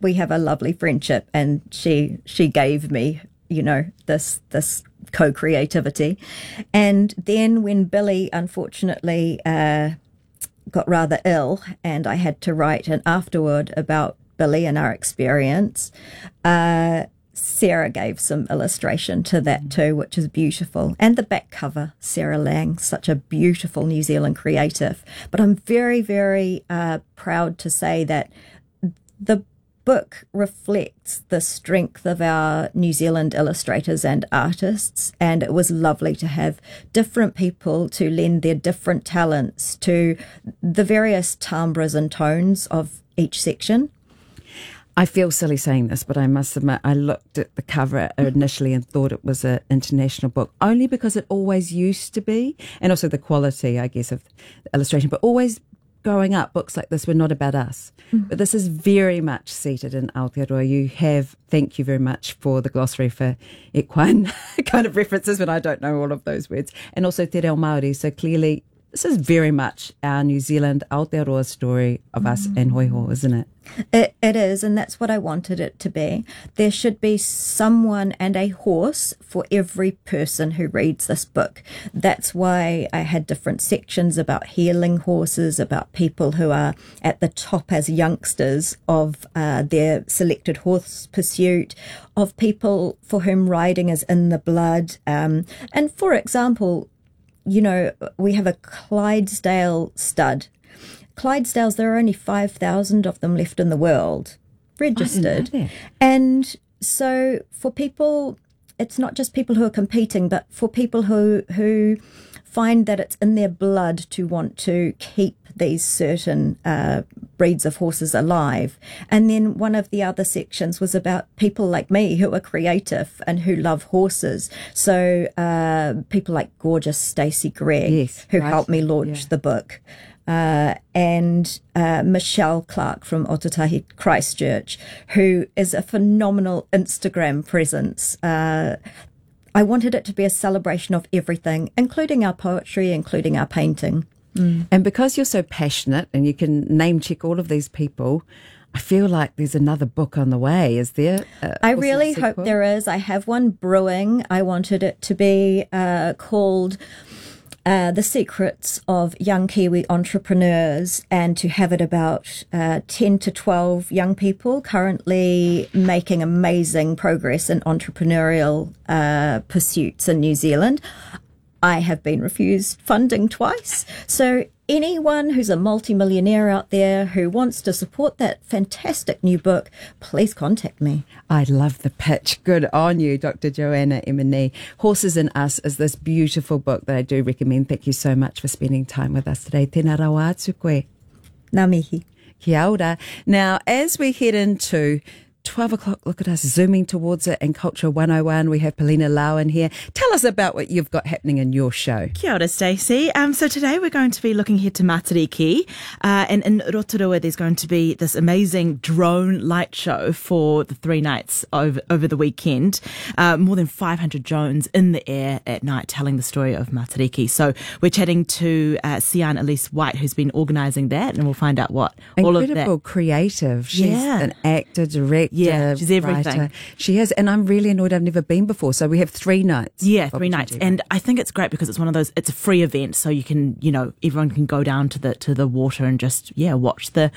we have a lovely friendship, and she gave me, this co-creativity. And then when Billy unfortunately got rather ill, and I had to write an afterword about Billy and our experience, Sarah gave some illustration to that too, which is beautiful. And the back cover, Sarah Lang, such a beautiful New Zealand creative. But I'm very, very proud to say that the book reflects the strength of our New Zealand illustrators and artists, and it was lovely to have different people to lend their different talents to the various timbres and tones of each section. I feel silly saying this, but I must admit I looked at the cover initially and thought it was an international book, only because it always used to be, and also the quality, I guess, of the illustration, but always growing up, books like this were not about us. But this is very much seated in Aotearoa. Thank you very much for the glossary for equine kind of references when I don't know all of those words. And also Te Reo Māori. So clearly, this is very much our New Zealand Aotearoa story of us and Hoiho, isn't it? It is, and that's what I wanted it to be. There should be someone and a horse for every person who reads this book. That's why I had different sections about healing horses, about people who are at the top as youngsters of their selected horse pursuit, of people for whom riding is in the blood. And for example, we have a Clydesdale stud. Clydesdales, there are only 5,000 of them left in the world, registered. And so for people, it's not just people who are competing, but for people who find that it's in their blood to want to keep these certain breeds of horses alive. And then one of the other sections was about people like me who are creative and who love horses. So people like gorgeous Stacey Gregg, who helped me launch the book. And Michelle Clark from Otatahi Christchurch, who is a phenomenal Instagram presence. I wanted it to be a celebration of everything, including our poetry, including our painting. And because you're so passionate and you can name check all of these people, I feel like there's another book on the way. Is there? I really hope there is. I have one brewing. I wanted it to be called The Secrets of Young Kiwi Entrepreneurs, and to have it about 10 to 12 young people currently making amazing progress in entrepreneurial pursuits in New Zealand. I have been refused funding twice. So anyone who's a multimillionaire out there who wants to support that fantastic new book, please contact me. I love the pitch. Good on you, Dr. Joanna Emini. Horses and Us is this beautiful book that I do recommend. Thank you so much for spending time with us today. Tēnā rawa atu koe. Ngā mihi. Kia ora. Now, as we head into 12 o'clock, look at us zooming towards it, and Culture 101, we have Paulina Lauan here. Tell us about what you've got happening in your show. Kia ora, Stacey. So today we're going to be looking here to Matariki, and in Rotorua there's going to be this amazing drone light show for the 3 nights over the weekend. More than 500 drones in the air at night telling the story of Matariki. So we're chatting to Sian Elise White, who's been organising that, and we'll find out what all of that. Incredible creative. She's an actor, director. Yeah, she's everything. Writer. She is, and I'm really annoyed I've never been before. So we have 3 nights. Yeah, 3 nights, and I think it's great because it's one of those. It's a free event, so you can, everyone can go down to the water and just watch the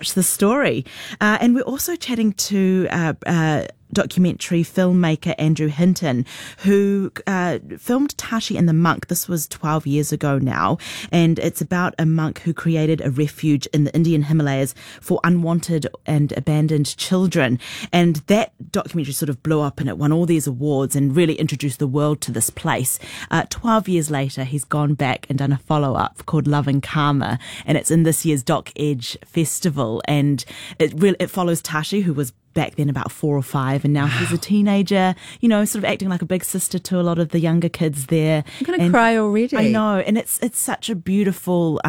story. And we're also chatting to documentary filmmaker Andrew Hinton, who filmed Tashi and the Monk. This was 12 years ago now, and it's about a monk who created a refuge in the Indian Himalayas for unwanted and abandoned children. And that documentary sort of blew up, and it won all these awards and really introduced the world to this place. 12 years later, he's gone back and done a follow-up called Loving Karma, and it's in this year's Doc Edge Festival. And it follows Tashi, who was back then about 4 or 5, and now she's a teenager, sort of acting like a big sister to a lot of the younger kids there. I'm going to cry already. I know, and it's such a beautiful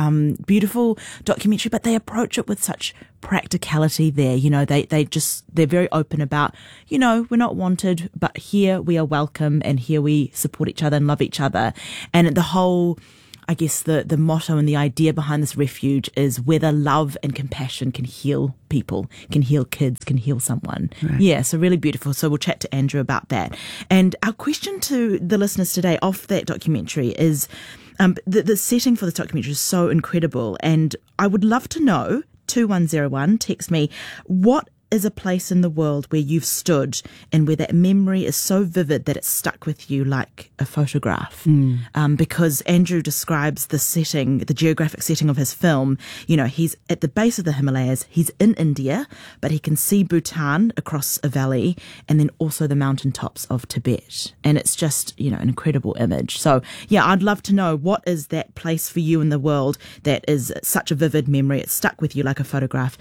documentary, but they approach it with such practicality there. They're very open about, we're not wanted, but here we are welcome, and here we support each other and love each other. And the whole I guess the motto and the idea behind this refuge is whether love and compassion can heal people, can heal kids, can heal someone. Right. Yeah, so really beautiful. So we'll chat to Andrew about that. And our question to the listeners today off that documentary is, the setting for this documentary is so incredible, and I would love to know, 2101, text me, what is a place in the world where you've stood and where that memory is so vivid that it's stuck with you like a photograph. Because Andrew describes the setting, the geographic setting of his film. You know, he's at the base of the Himalayas, he's in India, but he can see Bhutan across a valley and then also the mountaintops of Tibet. And it's just, you know, an incredible image. So, yeah, I'd love to know, what is that place for you in the world that is such a vivid memory? It's stuck with you like a photograph.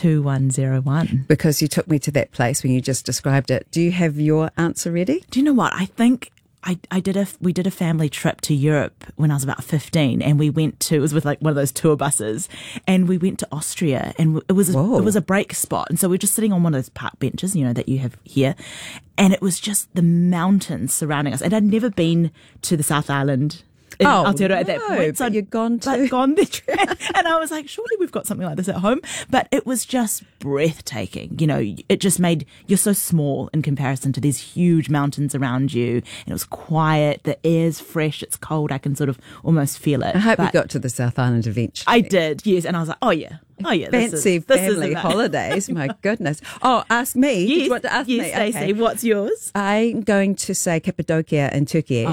2101. Because you took me to that place when you just described it. Do you have your answer ready? Do you know what? I think we did a family trip to Europe when I was about 15, and we went to, it was with like one of those tour buses, and we went to Austria, and it was a break spot. And so we were just sitting on one of those park benches, you know, that you have here. And it was just the mountains surrounding us. And I'd never been to the South Island in Aotearoa at that point. So you'd gone there. And I was like, surely we've got something like this at home. But it was just breathtaking. You know, it just made, you're so small in comparison to these huge mountains around you. And it was quiet. The air's fresh. It's cold. I can sort of almost feel it. I hope we got to the South Island eventually. I did, yes. And I was like, oh yeah. Fancy family holidays, my goodness. Oh, ask me. Yes, Did you want to ask me? Stacey, okay. what's yours? I'm going to say Cappadocia in Turkey,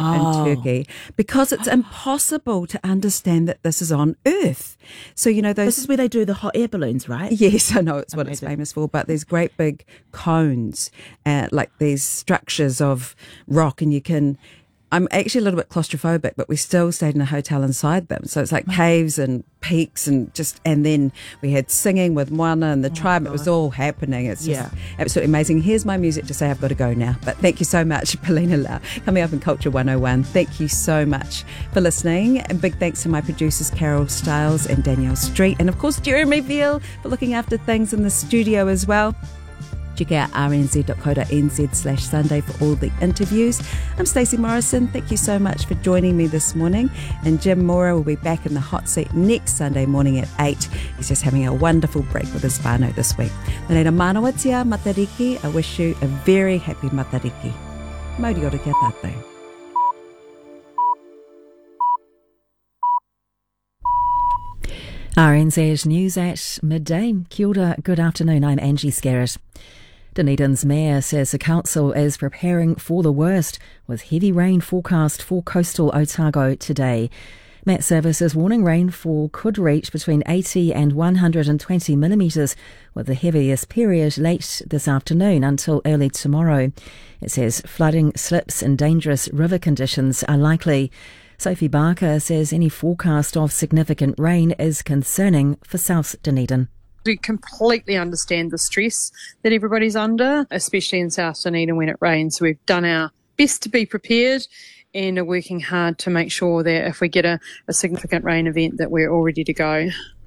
because it's impossible to understand that this is on Earth. So, you know, This is where they do the hot air balloons, right? Yes, I know it's what it's famous for, but there's great big cones, like these structures of rock, and I'm actually a little bit claustrophobic, but we still stayed in a hotel inside them. So it's like caves and peaks and then we had singing with Moana and the tribe. It was all happening. It's just absolutely amazing. Here's my music to say I've got to go now. But thank you so much, Paulina Lau, coming up in Culture 101. Thank you so much for listening. And big thanks to my producers, Carol Stiles and Danielle Street. And of course, Jeremy Veal for looking after things in the studio as well. Check out rnz.co.nz/Sunday for all the interviews. I'm Stacey Morrison. Thank you so much for joining me this morning. And Jim Mora will be back in the hot seat next Sunday morning at 8. He's just having a wonderful break with his whānau this week. Nō manawa tia matariki. I wish you a very happy matariki. Mauri ora kia tātou. RNZ News at midday. Kia ora, good afternoon. I'm Angie Scarrett. Dunedin's mayor says the council is preparing for the worst, with heavy rain forecast for coastal Otago today. Met Service is warning rainfall could reach between 80 and 120 millimetres, with the heaviest period late this afternoon until early tomorrow. It says flooding, slips and dangerous river conditions are likely. Sophie Barker says any forecast of significant rain is concerning for South Dunedin. We completely understand the stress that everybody's under, especially in South Dunedin when it rains. We've done our best to be prepared and are working hard to make sure that if we get a significant rain event that we're all ready to go.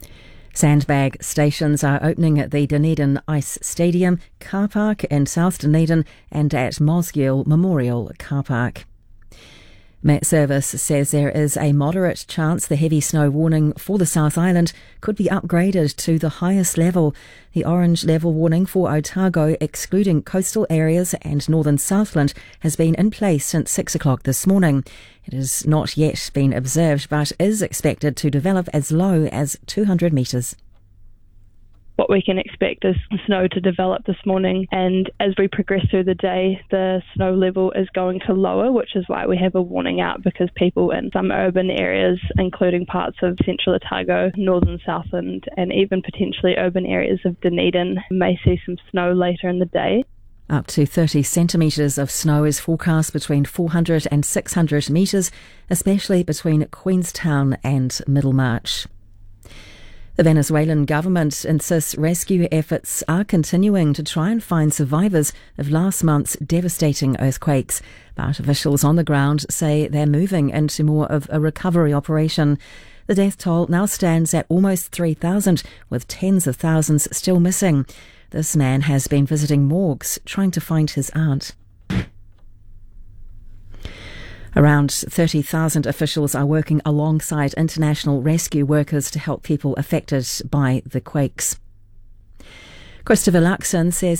Sandbag stations are opening at the Dunedin Ice Stadium car park in South Dunedin and at Mosgiel Memorial Car Park. Met Service says there is a moderate chance the heavy snow warning for the South Island could be upgraded to the highest level. The orange level warning for Otago, excluding coastal areas and northern Southland, has been in place since 6 o'clock this morning. It has not yet been observed, but is expected to develop as low as 200 metres. What we can expect is snow to develop this morning, and as we progress through the day, the snow level is going to lower, which is why we have a warning out, because people in some urban areas, including parts of central Otago, northern Southland, and even potentially urban areas of Dunedin, may see some snow later in the day. Up to 30 centimetres of snow is forecast between 400 and 600 metres, especially between Queenstown and Middlemarch. The Venezuelan government insists rescue efforts are continuing to try and find survivors of last month's devastating earthquakes, but officials on the ground say they're moving into more of a recovery operation. The death toll now stands at almost 3,000, with tens of thousands still missing. This man has been visiting morgues trying to find his aunt. Around 30,000 officials are working alongside international rescue workers to help people affected by the quakes. Christopher Luxon says